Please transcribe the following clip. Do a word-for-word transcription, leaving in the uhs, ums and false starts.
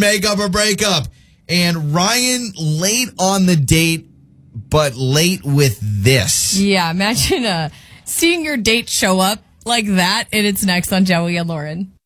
makeup or breakup. And Ryan late on the date, but late with this. Yeah, imagine uh, seeing your date show up like that, and it's next on Joey and Lauren.